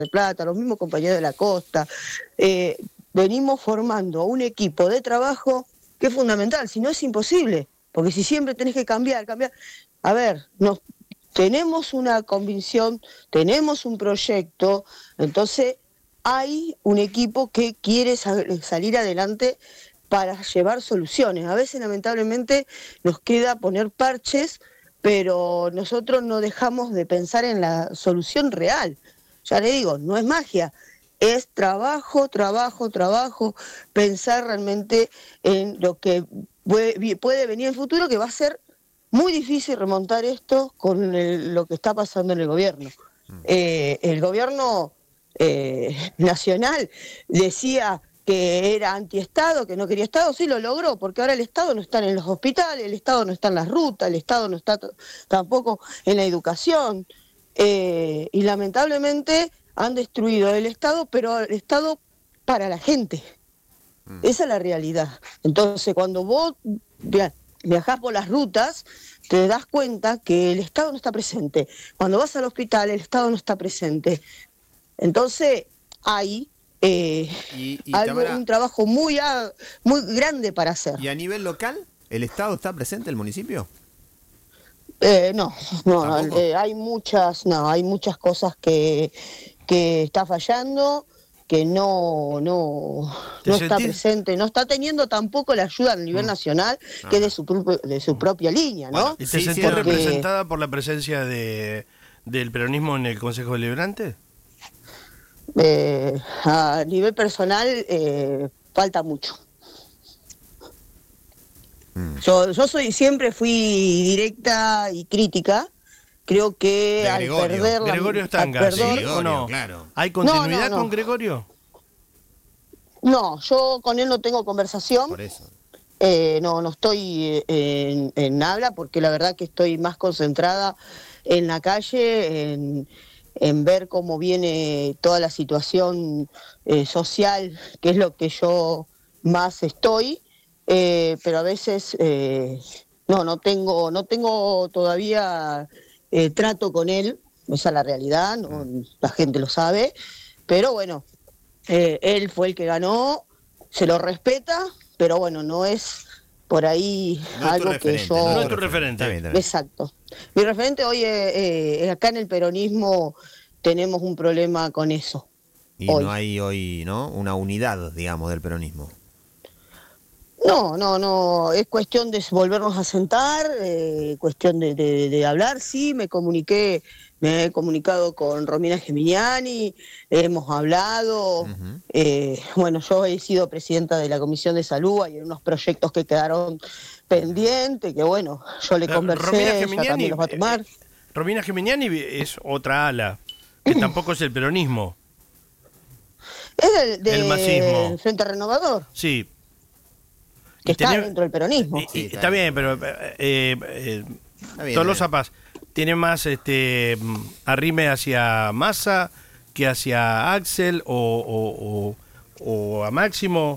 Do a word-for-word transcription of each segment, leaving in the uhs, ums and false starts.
del Plata, los mismos compañeros de la costa, eh, venimos formando un equipo de trabajo que es fundamental, si no es imposible, porque si siempre tenés que cambiar, cambiar, a ver, nos, tenemos una convicción, tenemos un proyecto, entonces hay un equipo que quiere sal- salir adelante para llevar soluciones. A veces, lamentablemente, nos queda poner parches, pero nosotros no dejamos de pensar en la solución real. Ya le digo, no es magia, es trabajo, trabajo, trabajo, pensar realmente en lo que puede, puede venir en el futuro, que va a ser muy difícil remontar esto con el- lo que está pasando en el gobierno. Eh, el gobierno eh, nacional decía que era antiestado, que no quería Estado, sí lo logró, porque ahora el Estado no está en los hospitales, el Estado no está en las rutas, el Estado no está t- tampoco en la educación, eh, y lamentablemente han destruido el Estado, pero el Estado para la gente. Esa es la realidad. Entonces, cuando vos via- viajás por las rutas, te das cuenta que el Estado no está presente. Cuando vas al hospital, el Estado no está presente. Entonces, hay eh, Y, y algo, Tamara, un trabajo muy, a- muy grande para hacer. ¿y a nivel local? ¿El Estado está presente, el municipio? Eh, no, no, no, ¿Tampoco? eh, hay muchas, no, hay muchas cosas que, que está fallando, que no, no, ¿Te no está sentís? presente, no está teniendo tampoco la ayuda a nivel Mm. nacional, que es Ajá. de su, propio- de su propia línea, Bueno, ¿no? ¿Y te Sí, sí, sentís no. Porque representada por la presencia de del peronismo en el Consejo Deliberante? eh, a nivel personal eh, falta mucho. Mm. Yo, yo soy, siempre fui directa y crítica. Creo que De al Gregorio. perder la, ¿Gregorio al Stanga, De sí perder, o Gregorio, no? claro. ¿Hay no, no, continuidad no, con Gregorio? no, yo con él no tengo conversación. Por eso. Eh, no, no estoy en, en habla porque la verdad que estoy más concentrada en la calle, en, en ver cómo viene toda la situación eh, social, que es lo que yo más estoy, eh, pero a veces eh, no, no tengo, no tengo todavía eh, trato con él, esa es la realidad, no, la gente lo sabe, pero bueno, eh, él fue el que ganó, se lo respeta, pero bueno, no es por ahí No es tu algo que referente, no No es es yo... tu tu referente. Está referente. bien, está bien. Exacto. Mi referente hoy, eh, eh, acá en el peronismo tenemos un problema con eso, Y no hoy. hay hoy, ¿no? Una unidad, digamos, del peronismo. No, no, no, es cuestión de volvernos a sentar, eh, cuestión de, de- de hablar, sí, me comuniqué, me he comunicado con Romina Geminiani, hemos hablado, Ujú. eh, bueno, yo he sido presidenta de la Comisión de Salud, hay unos proyectos que quedaron pendientes, que bueno, yo le Eh, Romina conversé, ella Geminiani, también los va a eh, eh, tomar. Romina Geminiani es otra ala, que tampoco es el peronismo, Es del, el del masismo. Frente Renovador, Sí. que Y está tiene, dentro del peronismo. y- Sí, y- está está bien. bien, pero eh, eh, eh, Está bien, Tolosa está bien. Paz tiene más este mm, arrime hacia Massa que hacia Axel o, o- o- o a Máximo.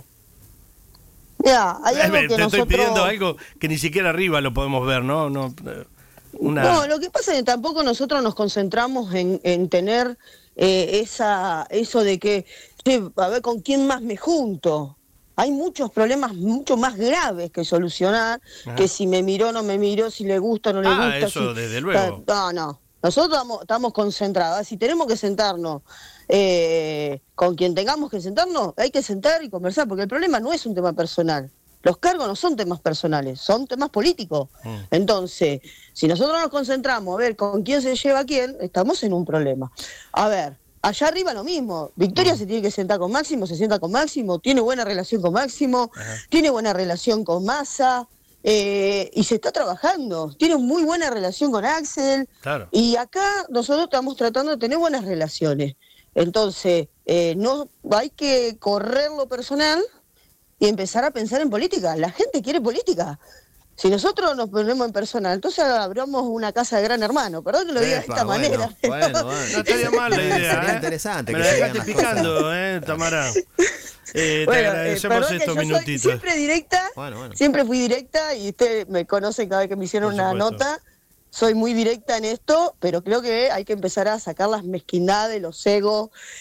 Mira, hay algo Eh, que Te estoy nosotros... pidiendo algo que ni siquiera arriba lo podemos ver, ¿no? No, eh, una... No, lo que pasa es que tampoco nosotros nos concentramos en, en tener eh, esa, eso de que, che, a ver con quién más me junto. Hay muchos problemas mucho más graves que solucionar, Ajá. que si me miró, no me miró, si le gusta, no le Ah, gusta, si... eso desde luego. No, no. Nosotros estamos, estamos concentrados. Si tenemos que sentarnos eh, con quien tengamos que sentarnos, hay que sentar y conversar, porque el problema no es un tema personal. Los cargos no son temas personales, son temas políticos. Mm. Entonces, si nosotros nos concentramos a ver con quién se lleva a quién, estamos en un problema. A ver, allá arriba lo mismo. Victoria Mm. se tiene que sentar con Máximo, se sienta con Máximo, tiene buena relación con Máximo, Ajá. tiene buena relación con Massa, eh, y se está trabajando. Tiene muy buena relación con Axel. Claro. Y acá nosotros estamos tratando de tener buenas relaciones. Entonces, eh, no hay que correr lo personal y empezar a pensar en política. La gente quiere política. Si nosotros nos ponemos en personal, entonces abramos una casa de Gran Hermano. Perdón que lo diga de Epa, esta bueno, manera. bueno, bueno. No estaría mal la Sería idea, ¿eh? interesante Me que la se digan dejaste las cosas. picando, ¿eh, Tamara? Eh, te Bueno, eh, agradecemos perdón que estos yo soy minutitos. siempre directa, Bueno, bueno. siempre fui directa y ustedes me conocen cada vez que me hicieron Por una supuesto. nota. Soy muy directa en esto, pero creo que hay que empezar a sacar las mezquindades, los egos